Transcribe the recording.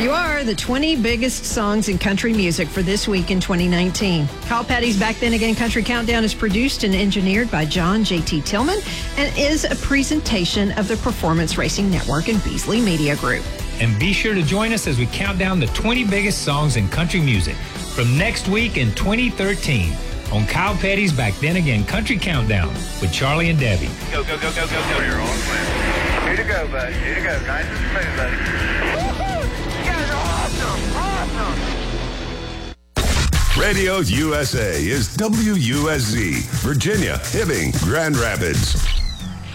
you are, the 20 biggest songs in country music for this week in 2019. Kyle Petty's Back Then Again Country Countdown is produced and engineered by John J.T. Tillman and is a presentation of the Performance Racing Network and Beasley Media Group. And be sure to join us as we count down the 20 biggest songs in country music from next week in 2013 on Kyle Petty's Back Then Again Country Countdown with Charlie and Debbie. Go, go, go, go, go, go. You're on plan. Here to go, buddy. Here to go. Nice and smooth, buddy. Woo-hoo! You guys are awesome. Radio USA is WUSZ, Virginia, Hibbing, Grand Rapids.